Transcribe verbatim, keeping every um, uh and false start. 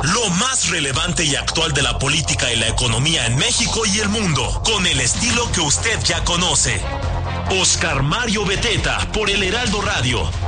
Lo más relevante y actual de la política y la economía en México y el mundo, con el estilo que usted ya conoce. Oscar Mario Beteta, por el Heraldo Radio.